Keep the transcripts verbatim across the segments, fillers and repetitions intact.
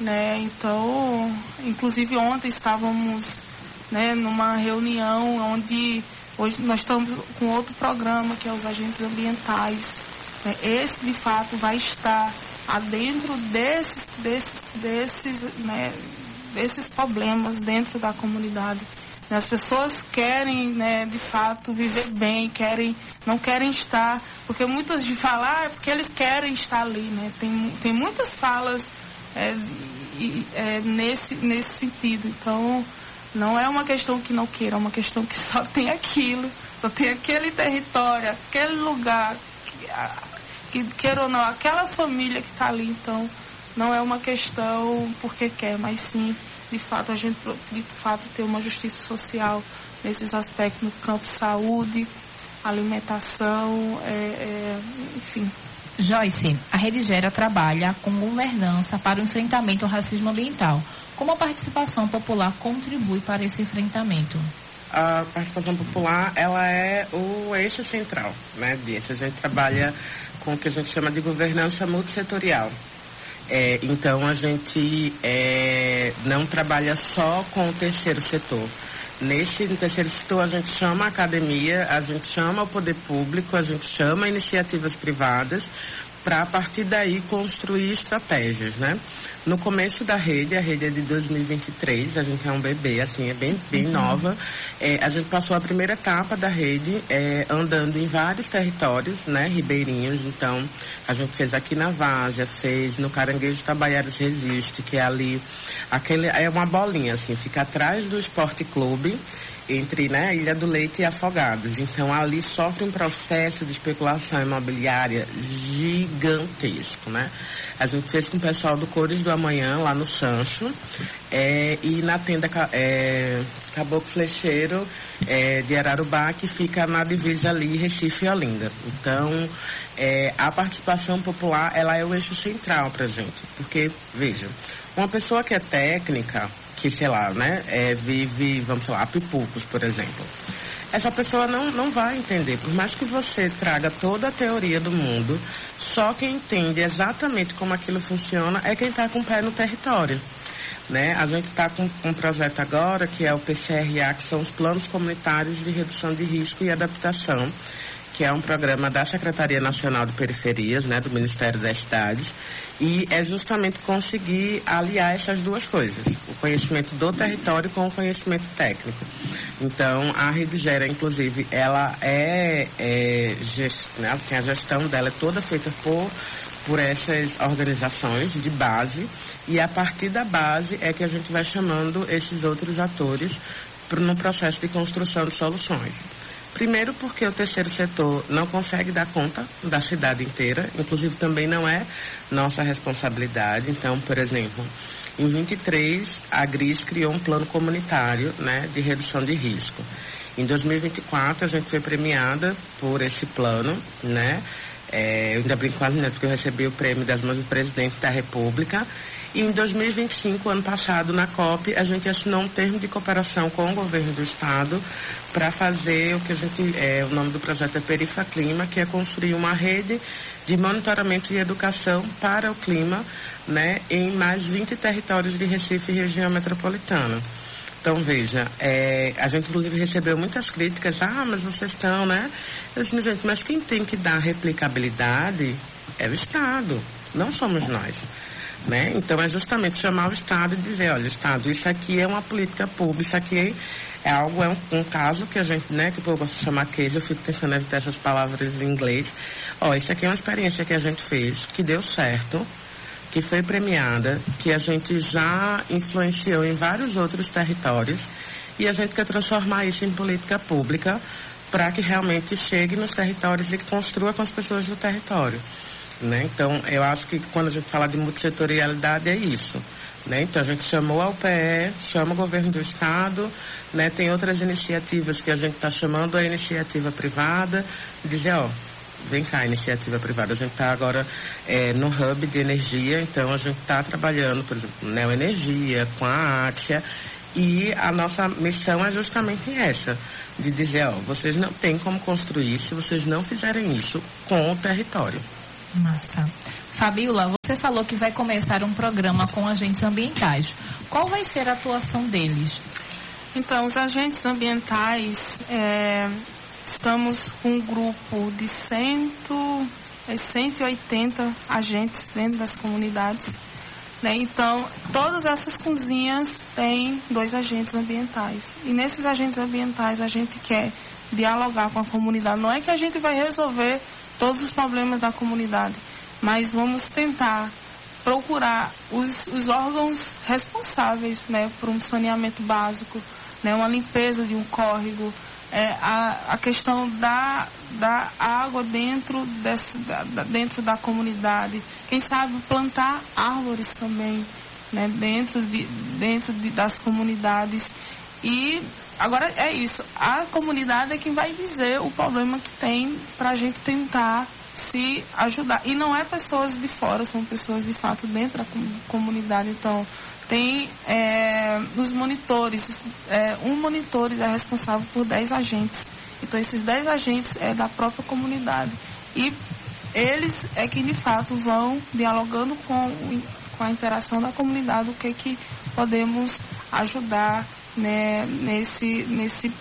né? Então, inclusive ontem estávamos, né, numa reunião onde hoje nós estamos com outro programa, que é os agentes ambientais. Né? Esse, de fato, vai estar adentro desses, desses, desses, né, desses problemas dentro da comunidade. As pessoas querem, né, de fato, viver bem, querem, não querem estar, porque muitas de falar é porque eles querem estar ali, né? Tem, tem muitas falas é, é, nesse, nesse sentido. Então, não é uma questão que não queira, é uma questão que só tem aquilo, só tem aquele território, aquele lugar, que, que queira ou não, aquela família que está ali. Então, não é uma questão porque quer, mas sim, de fato, a gente de fato ter uma justiça social nesses aspectos no campo saúde, alimentação, é, é, enfim. Joyce, a Rede Gera trabalha com governança para o enfrentamento ao racismo ambiental. Como a participação popular contribui para esse enfrentamento? A participação popular, ela é o eixo central, né, disso. A gente trabalha com o que a gente chama de governança multissetorial. É, então, a gente é, não trabalha só com o terceiro setor. Nesse terceiro setor, a gente chama a academia, a gente chama o poder público, a gente chama iniciativas privadas, para, a partir daí, construir estratégias, né? No começo da rede, a rede é de dois mil e vinte e três, a gente é um bebê, assim, é bem, bem uhum. nova. É, a gente passou a primeira etapa da rede é, andando em vários territórios, né, ribeirinhos. Então, a gente fez aqui na Várzea, fez no Caranguejo Tabaiaras Resiste, que é ali, aquele, é uma bolinha, assim, fica atrás do Esporte Clube, entre, né, Ilha do Leite e Afogados. Então, ali sofre um processo de especulação imobiliária gigantesco, né? A gente fez com o pessoal do Cores do Amanhã, lá no Sancho, é, e na tenda é, Caboclo Flecheiro é, de Ararubá, que fica na divisa ali, Recife e Olinda. Então, é, a participação popular, ela é o eixo central pra gente, porque, veja, uma pessoa que é técnica, que, sei lá, né, é, vive, vamos lá, Pipucos, por exemplo. Essa pessoa não, não vai entender, por mais que você traga toda a teoria do mundo, só quem entende exatamente como aquilo funciona é quem está com o pé no território. Né? A gente está com um projeto agora, que é o P C R A, que são os Planos Comunitários de Redução de Risco e Adaptação, que é um programa da Secretaria Nacional de Periferias, né, do Ministério das Cidades, e é justamente conseguir aliar essas duas coisas, o conhecimento do território com o conhecimento técnico. Então, a Rede Gera, inclusive, ela é, é gest, né, a gestão dela é toda feita por, por essas organizações de base, e a partir da base é que a gente vai chamando esses outros atores no processo de construção de soluções. Primeiro porque o terceiro setor não consegue dar conta da cidade inteira, inclusive também não é nossa responsabilidade. Então, por exemplo, em vinte e três, a GRIS criou um plano comunitário, né, de redução de risco. Em dois mil e vinte e quatro, a gente foi premiada por esse plano, né? É, eu ainda brinco com as meninas, porque eu recebi o prêmio das mãos do presidente da República. E em dois mil e vinte e cinco, ano passado, na COP, a gente assinou um termo de cooperação com o governo do estado para fazer o que a gente, é, o nome do projeto é Perifa Clima, que é construir uma rede de monitoramento e educação para o clima, né, em mais vinte territórios de Recife e região metropolitana. Então, veja, é, a gente inclusive recebeu muitas críticas, ah, mas vocês estão, né? Eu disse, gente, mas quem tem que dar replicabilidade é o Estado, não somos nós. Né? Então, é justamente chamar o Estado e dizer, olha, Estado, isso aqui é uma política pública, isso aqui é algo, é um, um caso que a gente, né, que o povo gosta de chamar case, eu fico tentando evitar essas palavras em inglês. Ó, isso aqui é uma experiência que a gente fez, que deu certo, que foi premiada, que a gente já influenciou em vários outros territórios, e a gente quer transformar isso em política pública para que realmente chegue nos territórios e construa com as pessoas do território. Né? Então, eu acho que quando a gente fala de multissetorialidade é isso. Né? Então, a gente chamou a U P E, chama o governo do estado, né? Tem outras iniciativas que a gente está chamando a iniciativa privada, dizer, ó, vem cá, iniciativa privada. A gente está agora é, no hub de energia, então a gente está trabalhando, por exemplo, Neoenergia, com a Átia, e a nossa missão é justamente essa, de dizer, ó, vocês não têm como construir se vocês não fizerem isso com o território. Massa. Fabíola, você falou que vai começar um programa com agentes ambientais. Qual vai ser a atuação deles? Então, os agentes ambientais, é, estamos com um grupo de cento, é, cento e oitenta agentes dentro das comunidades. Né? Então, todas essas cozinhas têm dois agentes ambientais. E nesses agentes ambientais a gente quer dialogar com a comunidade. Não é que a gente vai resolver todos os problemas da comunidade, mas vamos tentar procurar os, os órgãos responsáveis, né, por um saneamento básico, né, uma limpeza de um córrego, é, a, a questão da, da água dentro, desse, da, da, dentro da comunidade. Quem sabe plantar árvores também, né, dentro, de, dentro de, das comunidades. E agora é isso, a comunidade é quem vai dizer o problema que tem para a gente tentar se ajudar. E não é pessoas de fora, são pessoas de fato dentro da comunidade. Então, tem é, os monitores, é, um monitor é responsável por dez agentes. Então, esses dez agentes é da própria comunidade. E eles é que, de fato, vão dialogando com, com a interação da comunidade, o que é que podemos ajudar, né, nesse, nesse,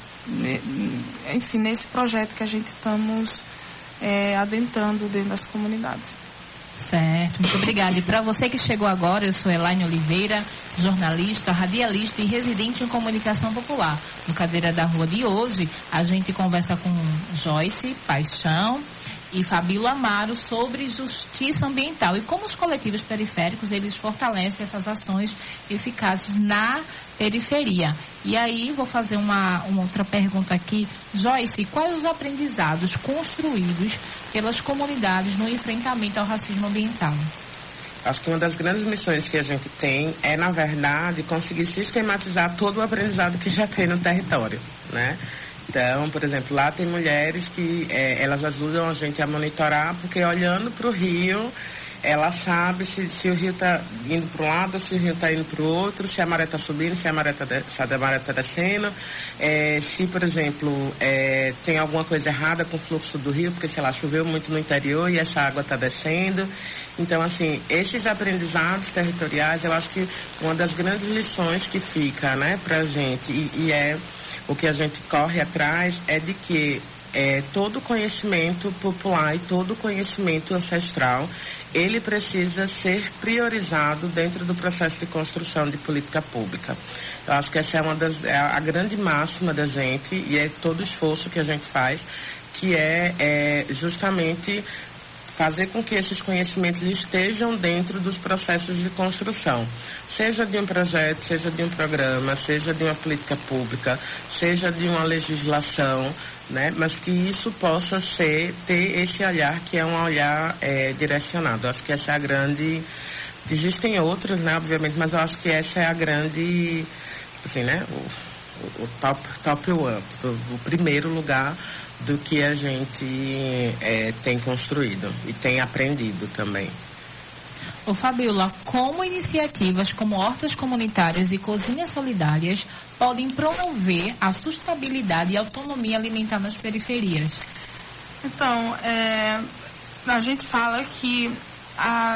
enfim, nesse projeto que a gente estamos é, adentrando dentro das comunidades. Certo, muito obrigada. E para você que chegou agora, eu sou Elaine Oliveira, jornalista, radialista e residente em comunicação popular. No Cadeira da Rua de hoje, a gente conversa com Joyce Paixão e Fabíola Amaro sobre justiça ambiental e como os coletivos periféricos eles fortalecem essas ações eficazes na periferia. E aí vou fazer uma, uma outra pergunta aqui. Joyce, quais os aprendizados construídos pelas comunidades no enfrentamento ao racismo ambiental? Acho que uma das grandes missões que a gente tem é, na verdade, conseguir sistematizar todo o aprendizado que já tem no território, né? Então, por exemplo, lá tem mulheres que é, elas ajudam a gente a monitorar, porque olhando para o rio, ela sabe se, se o rio está indo para um lado, se o rio está indo para o outro, se a maré está subindo, se a maré está descendo, é, se, por exemplo, é, tem alguma coisa errada com o fluxo do rio, porque, sei lá, choveu muito no interior e essa água está descendo. Então, assim, esses aprendizados territoriais, eu acho que uma das grandes lições que fica, né, para a gente, e, e é o que a gente corre atrás, é de que é, todo conhecimento popular e todo conhecimento ancestral, ele precisa ser priorizado dentro do processo de construção de política pública. Eu acho que essa é uma das, é a grande máxima da gente, e é todo o esforço que a gente faz, que é, é justamente fazer com que esses conhecimentos estejam dentro dos processos de construção, seja de um projeto, seja de um programa, seja de uma política pública, seja de uma legislação, né? Mas que isso possa ser, ter esse olhar que é um olhar é, direcionado. Eu acho que essa é a grande... Existem outros, né, obviamente, mas eu acho que essa é a grande, assim, né, o, o top, top one, o, o primeiro lugar do que a gente é, tem construído e tem aprendido também. Ô Fabíola, como iniciativas como hortas comunitárias e cozinhas solidárias podem promover a sustentabilidade e autonomia alimentar nas periferias? Então, é, a gente fala que a,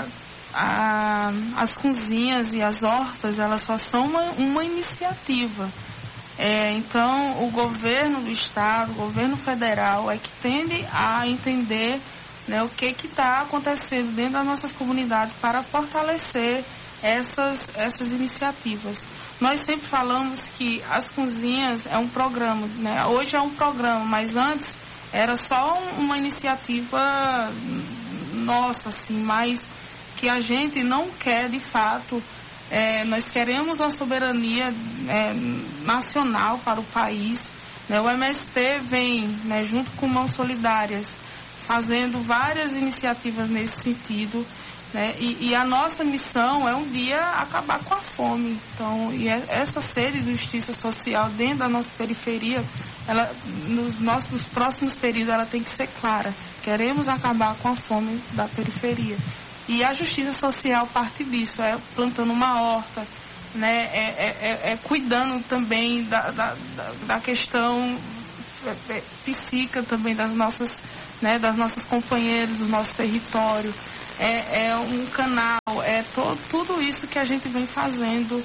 a, as cozinhas e as hortas, elas só são uma, uma iniciativa. É, então, o governo do estado, o governo federal é que tende a entender, né, o que está acontecendo dentro das nossas comunidades para fortalecer essas, essas iniciativas. Nós sempre falamos que as cozinhas é um programa, né? Hoje é um programa, mas antes era só uma iniciativa nossa, assim, mas que a gente não quer de fato. É, nós queremos uma soberania é, nacional para o país, né? O M S T vem, né, junto com Mãos Solidárias, fazendo várias iniciativas nesse sentido, né? E, e a nossa missão é um dia acabar com a fome. Então, e é, essa sede de justiça social dentro da nossa periferia, ela, nos nossos próximos períodos, ela tem que ser clara. Queremos acabar com a fome da periferia. E a justiça social parte disso, é plantando uma horta, né, é, é, é cuidando também da, da, da questão psíquica também das nossas, né, das nossas companheiras, do nosso território. é, é um canal, é to, tudo isso que a gente vem fazendo.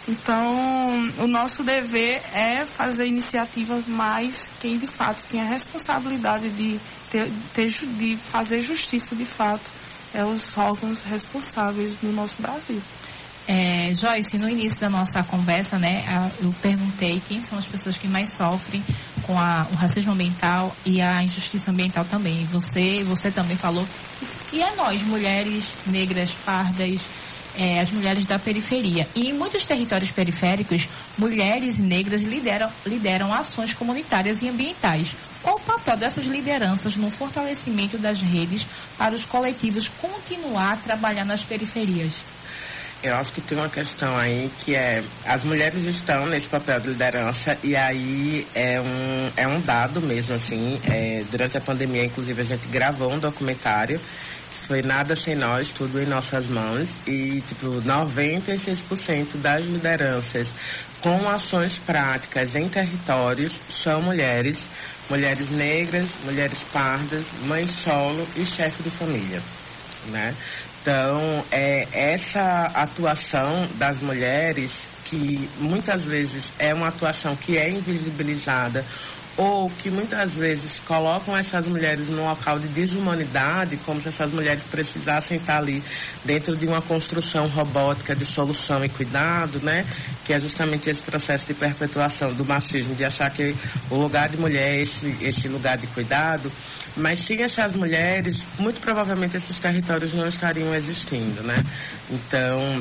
Então, o nosso dever é fazer iniciativas, mas quem de fato tem a responsabilidade de, ter, ter, de fazer justiça de fato é os órgãos responsáveis no nosso Brasil. É, Joyce, no início da nossa conversa, né, eu perguntei quem são as pessoas que mais sofrem com a, o racismo ambiental e a injustiça ambiental também. E você, você também falou que é nós, mulheres negras, pardas, É, as mulheres da periferia. E em muitos territórios periféricos, mulheres negras lideram, lideram ações comunitárias e ambientais. Qual o papel dessas lideranças no fortalecimento das redes para os coletivos continuar a trabalhar nas periferias? Eu acho que tem uma questão aí que é, as mulheres estão nesse papel de liderança e aí é um, é um dado mesmo, assim, é, durante a pandemia, inclusive, a gente gravou um documentário. Foi Nada Sem Nós, Tudo em Nossas Mãos. E, tipo, noventa e seis por cento das lideranças com ações práticas em territórios são mulheres, mulheres negras, mulheres pardas, mães solo e chefe de família, né? Então, é, essa atuação das mulheres, que muitas vezes é uma atuação que é invisibilizada, ou que muitas vezes colocam essas mulheres num local de desumanidade, como se essas mulheres precisassem estar ali dentro de uma construção robótica de solução e cuidado, né? Que é justamente esse processo de perpetuação do machismo, de achar que o lugar de mulher é esse, esse lugar de cuidado. Mas sem essas mulheres, muito provavelmente esses territórios não estariam existindo, né? Então,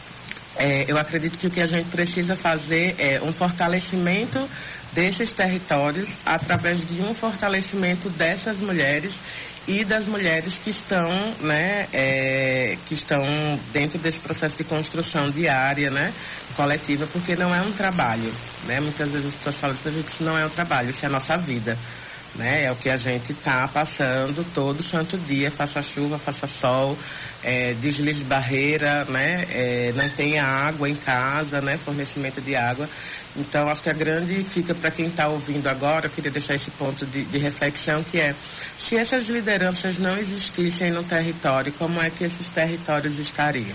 é, eu acredito que o que a gente precisa fazer é um fortalecimento desses territórios através de um fortalecimento dessas mulheres e das mulheres que estão, né, é, que estão dentro desse processo de construção diária, né, coletiva, porque não é um trabalho, né? Muitas vezes as pessoas falam que isso não é um trabalho, isso é a nossa vida, né? É o que a gente está passando todo santo dia, faça chuva, faça sol, é, deslize barreira, né? É, não tenha água em casa, né? Fornecimento de água. Então, acho que a grande fica para quem está ouvindo agora, eu queria deixar esse ponto de, de reflexão, que é, se essas lideranças não existissem no território, como é que esses territórios estariam?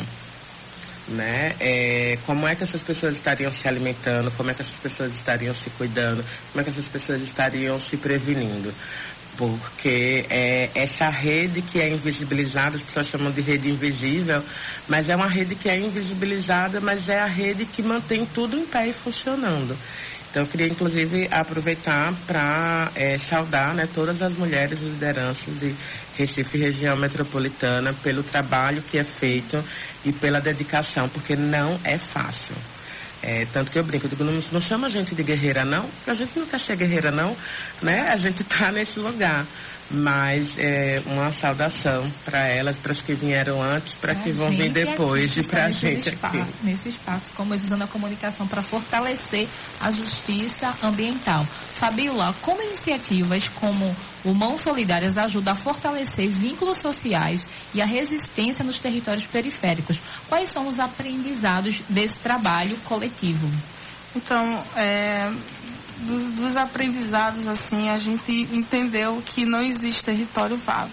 Né? É, como é que essas pessoas estariam se alimentando, como é que essas pessoas estariam se cuidando, como é que essas pessoas estariam se prevenindo? Porque é essa rede que é invisibilizada, as pessoas chamam de rede invisível, mas é uma rede que é invisibilizada, mas é a rede que mantém tudo em pé e funcionando. Então, eu queria, inclusive, aproveitar para é, saudar, né, todas as mulheres lideranças de Recife e região metropolitana pelo trabalho que é feito e pela dedicação, porque não é fácil. É, tanto que eu brinco, eu digo, não, não chama a gente de guerreira não, porque a gente não quer ser guerreira não, né? A gente está nesse lugar. Mas é uma saudação para elas, para as que vieram antes, para que vão vir depois aqui, e para a gente espaço, aqui. Nesse espaço, como eles usando a comunicação para fortalecer a justiça ambiental. Fabíola, como iniciativas como o Mãos Solidárias ajudam a fortalecer vínculos sociais e a resistência nos territórios periféricos? Quais são os aprendizados desse trabalho coletivo? Então, é... Dos, dos aprendizados, assim, a gente entendeu que não existe território vago.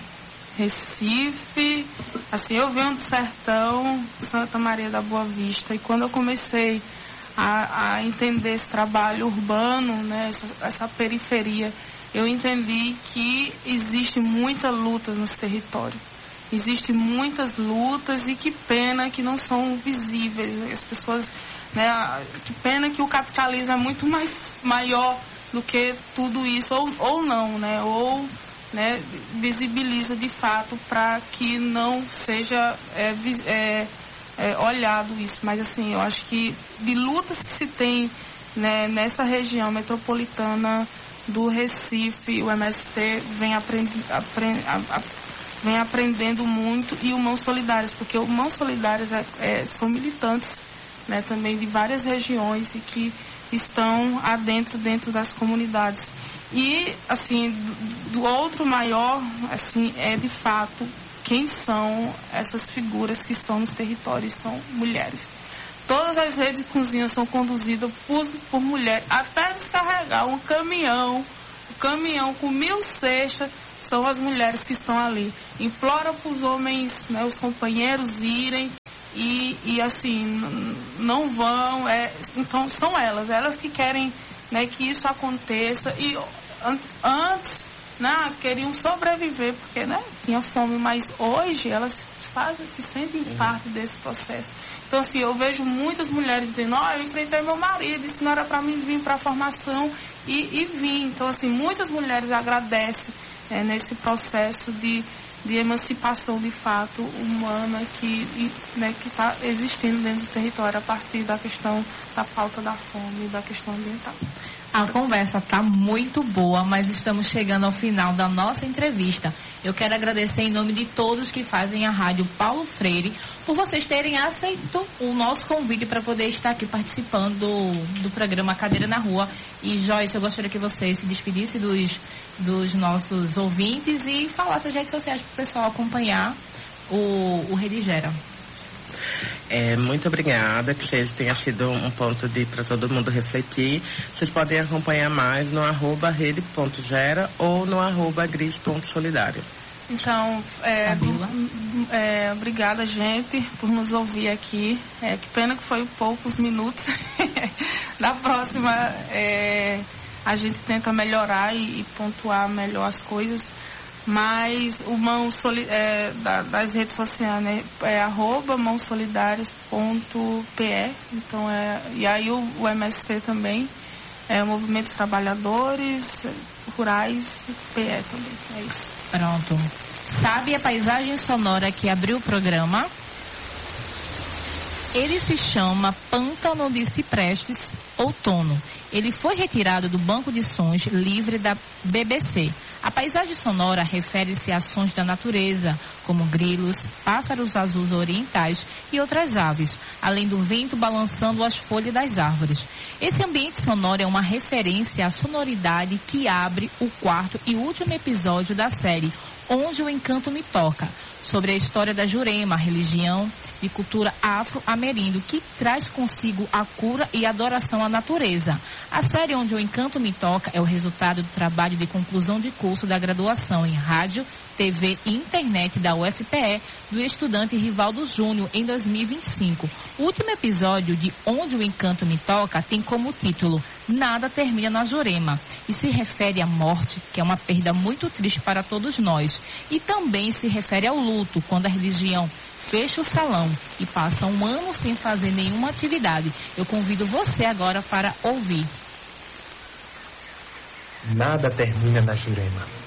Recife, assim, eu venho do sertão, Santa Maria da Boa Vista, e quando eu comecei a, a entender esse trabalho urbano, né, essa, essa periferia, eu entendi que existe muita luta nos territórios. Existem muitas lutas e que pena que não são visíveis. As pessoas, né, que pena que o capitalismo é muito mais maior do que tudo isso, ou, ou não, né? Ou, né, visibiliza de fato para que não seja é, é, é, olhado isso. Mas assim, eu acho que de lutas que se tem, né, nessa região metropolitana do Recife, o M S T vem, aprendi, aprend, a, a, vem aprendendo muito, e o Mãos Solidárias, porque o Mãos Solidárias é, é, são militantes, né, também de várias regiões e que estão adentro dentro das comunidades. E, assim, do, do outro maior, assim, é de fato quem são essas figuras que estão nos territórios, são mulheres. Todas as redes de cozinha são conduzidas por, por mulheres. Até descarregar um caminhão, um caminhão com mil cestas, são as mulheres que estão ali. Implora para os homens, né, os companheiros irem e, e assim, n- não vão. É, então, são elas, elas que querem, né, que isso aconteça. E an- antes, né, queriam sobreviver, porque, né, tinha fome, mas hoje elas fazem, se sentem parte desse processo. Então, assim, eu vejo muitas mulheres dizendo, ó, oh, eu enfrentei meu marido, isso não era para mim vir para a formação e, e vim. Então, assim, muitas mulheres agradecem é, nesse processo de, de emancipação, de fato, humana que né, que está existindo dentro do território a partir da questão da pauta da fome e da questão ambiental. A conversa está muito boa, mas estamos chegando ao final da nossa entrevista. Eu quero agradecer em nome de todos que fazem a Rádio Paulo Freire por vocês terem aceito o nosso convite para poder estar aqui participando do, do programa Cadeira na Rua. E, Joyce, eu gostaria que você se despedisse dos, dos nossos ouvintes e falasse as redes sociais para o pessoal acompanhar o, o Rede Gera. É, muito obrigada, que seja, tenha sido um ponto de para todo mundo refletir. Vocês podem acompanhar mais no arroba rede.gera ou no arroba gris.solidário. Então, é, é, obrigada, gente, por nos ouvir aqui. É, que pena que foi poucos minutos. Da próxima, é, a gente tenta melhorar e, e pontuar melhor as coisas. Mas o Mão Soli, é, da, das redes sociais, né, é arroba mãosolidárias.pe. Então, é, e aí o, o M S T também, é o Movimento dos Trabalhadores Rurais P E também. É isso. Pronto. Sabe a paisagem sonora que abriu o programa? Ele se chama Pântano de Ciprestes Outono. Ele foi retirado do banco de sons livre da B B C. A paisagem sonora refere-se a sons da natureza, como grilos, pássaros azuis orientais e outras aves, além do vento balançando as folhas das árvores. Esse ambiente sonoro é uma referência à sonoridade que abre o quarto e último episódio da série Onde o Encanto Me Toca, sobre a história da Jurema, religião e cultura afro-ameríndio, que traz consigo a cura e adoração à natureza. A série Onde o Encanto Me Toca é o resultado do trabalho de conclusão de curso da graduação em Rádio, T V e Internet da U F P E do estudante Rivaldo Júnior em dois mil e vinte e cinco. O último episódio de Onde o Encanto Me Toca tem como título Nada Termina na Jurema e se refere à morte, que é uma perda muito triste para todos nós, e também se refere ao luto, quando a religião fecha o salão e passa um ano sem fazer nenhuma atividade. Eu convido você agora para ouvir. Nada termina na Jurema.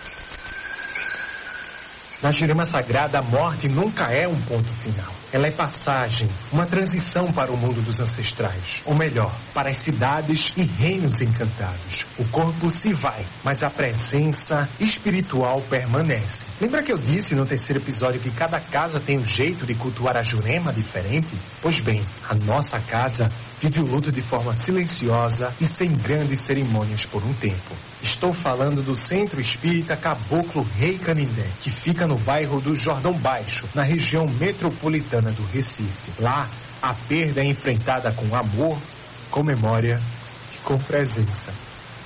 Na Jurema Sagrada, a morte nunca é um ponto final. Ela é passagem, uma transição para o mundo dos ancestrais. Ou melhor, para as cidades e reinos encantados. O corpo se vai, mas a presença espiritual permanece. Lembra que eu disse no terceiro episódio que cada casa tem um jeito de cultuar a Jurema diferente? Pois bem, a nossa casa vive o luto de forma silenciosa e sem grandes cerimônias por um tempo. Estou falando do Centro Espírita Caboclo Rei Canindé, que fica no bairro do Jordão Baixo, na região metropolitana do Recife. Lá, a perda é enfrentada com amor, com memória e com presença.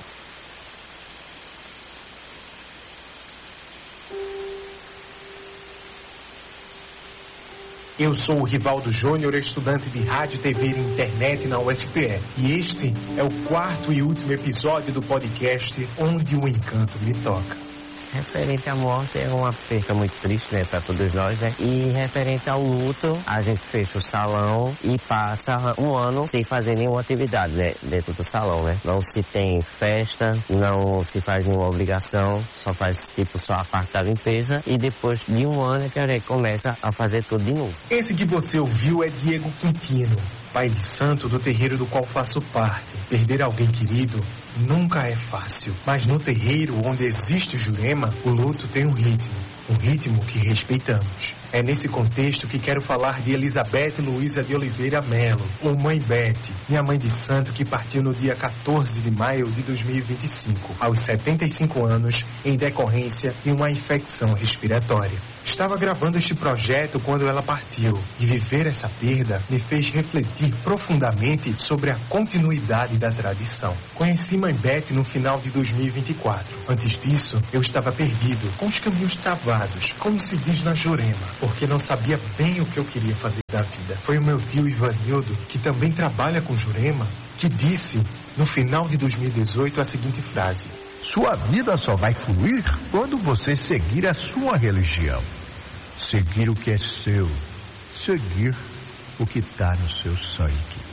Eu sou o Rivaldo Júnior, estudante de rádio, T V e internet na U F P E. E este é o quarto e último episódio do podcast Onde o Encanto Me Toca. Referente à morte é uma perda muito triste, né, para todos nós, né? E referente ao luto, a gente fecha o salão e passa um ano sem fazer nenhuma atividade, né, dentro do salão, né? Não se tem festa, não se faz nenhuma obrigação, só faz tipo só a parte da limpeza e depois de um ano é que a gente começa a fazer tudo de novo. Esse que você ouviu é Diego Quintino, pai de santo do terreiro do qual faço parte. Perder alguém querido nunca é fácil, mas no terreiro onde existe Jurema, o luto tem um ritmo. um ritmo que respeitamos. É nesse contexto que quero falar de Elizabeth Luiza de Oliveira Melo, ou Mãe Beth, minha mãe de santo que partiu no dia quatorze de maio de dois mil e vinte e cinco, aos setenta e cinco anos, em decorrência de uma infecção respiratória. Estava gravando este projeto quando ela partiu, e viver essa perda me fez refletir profundamente sobre a continuidade da tradição. Conheci Mãe Beth no final de dois mil e vinte e quatro. Antes disso, eu estava perdido, com os caminhos travados, como se diz na Jurema, porque não sabia bem o que eu queria fazer da vida. Foi o meu tio Ivanildo, que também trabalha com Jurema, que disse, no final de dois mil e dezoito, a seguinte frase: sua vida só vai fluir quando você seguir a sua religião. Seguir o que é seu. Seguir o que está no seu sangue.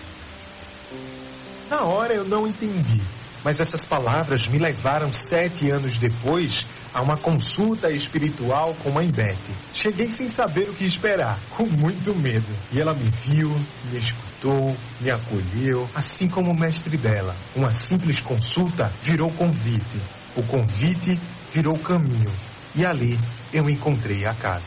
Na hora eu não entendi, mas essas palavras me levaram sete anos depois a uma consulta espiritual com Mãe Beth. Cheguei sem saber o que esperar, com muito medo. E ela me viu, me escutou, me acolheu, assim como o mestre dela. Uma simples consulta virou convite. O convite virou caminho. E ali eu encontrei a casa.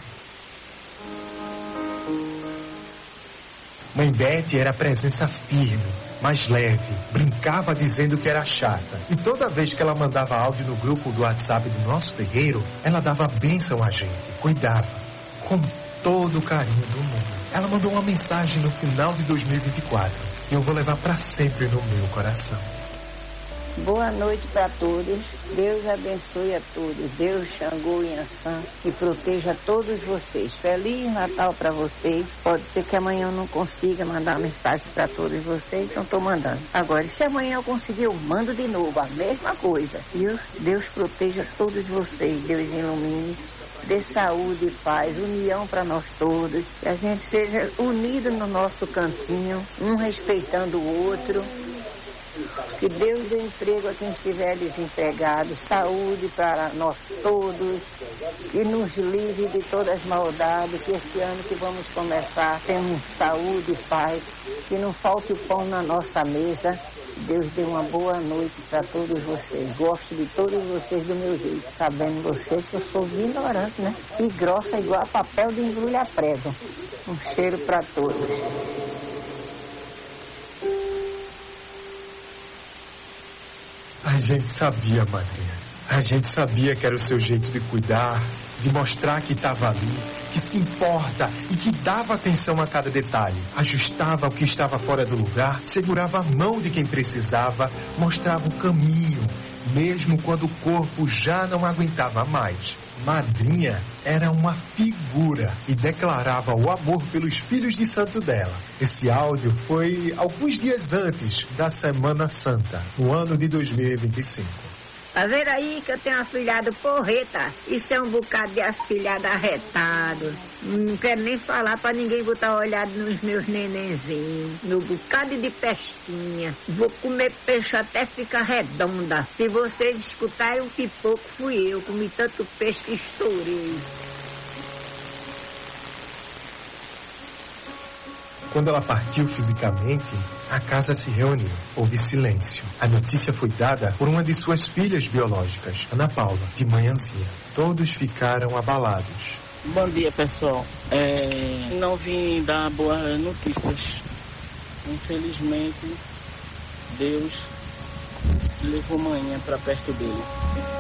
Mãe Beth era presença firme, mais leve, brincava dizendo que era chata. E toda vez que ela mandava áudio no grupo do WhatsApp do nosso terreiro, ela dava bênção a gente, cuidava, com todo o carinho do mundo. Ela mandou uma mensagem no final de dois mil e vinte e quatro, e eu vou levar para sempre no meu coração. Boa noite para todos. Deus abençoe a todos. Deus, Xangô e Iansã, e proteja todos vocês. Feliz Natal para vocês. Pode ser que amanhã eu não consiga mandar mensagem para todos vocês, então estou mandando. Agora, se amanhã eu conseguir, eu mando de novo a mesma coisa. Deus, Deus proteja todos vocês. Deus ilumine. Dê saúde e paz, união para nós todos. Que a gente seja unido no nosso cantinho, um respeitando o outro. Que Deus dê emprego a quem estiver desempregado, saúde para nós todos, que nos livre de todas as maldades, que esse ano que vamos começar tenhamos saúde e paz, que não falte o pão na nossa mesa. Deus dê uma boa noite para todos vocês. Gosto de todos vocês do meu jeito, sabendo vocês que eu sou ignorante, né? E grossa igual a papel de embrulhar prego. Um cheiro para todos. A gente sabia, madrinha. A gente sabia que era o seu jeito de cuidar, de mostrar que estava ali, que se importa e que dava atenção a cada detalhe. Ajustava o que estava fora do lugar, segurava a mão de quem precisava, mostrava o caminho, mesmo quando o corpo já não aguentava mais. Madrinha era uma figura e declarava o amor pelos filhos de santo dela. Esse áudio foi alguns dias antes da Semana Santa, no ano de dois mil e vinte e cinco. Tá vendo aí que eu tenho um afilhado porreta? Isso é um bocado de afilhado arretado. Não quero nem falar pra ninguém botar olhado nos meus nenenzinhos. No bocado de pestinha. Vou comer peixe até ficar redonda. Se vocês escutarem um pipoco, fui eu. Comi tanto peixe que estourei. Quando ela partiu fisicamente, a casa se reuniu. Houve silêncio. A notícia foi dada por uma de suas filhas biológicas, Ana Paula, de manhãzinha. Todos ficaram abalados. Bom dia, pessoal. É, não vim dar boas notícias. Infelizmente, Deus levou manhã para perto dele.